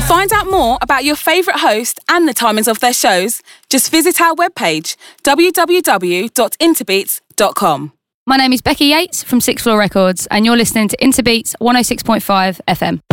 find out more about your favourite host and the timings of their shows, just visit our webpage, www.interbeats.com. My name is Becky Yates from Sixth Floor Records, and you're listening to Interbeats 106.5 FM.